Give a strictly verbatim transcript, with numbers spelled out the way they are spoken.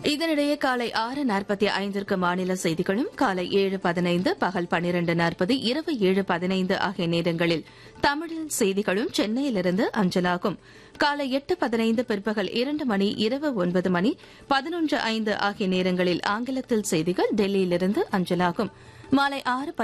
இதனிடையே காலை ஆறு நாற்பத்தி ஐந்திற்கு மாநில செய்திகளும் காலை ஏழு பதினைந்து பகல் பன்னிரண்டு நாற்பது இரவு ஏழு பதினைந்து ஆகிய நேரங்களில் தமிழில் செய்திகளும் சென்னையிலிருந்து அஞ்சலாகும். காலை எட்டு பதினைந்து பிற்பகல் இரண்டு மணி இரவு ஒன்பது மணி பதினொன்று ஐந்து ஆகிய நேரங்களில் ஆங்கிலத்தில் செய்திகள் டெல்லியிலிருந்து அஞ்சலாகும். மாலை ஆறு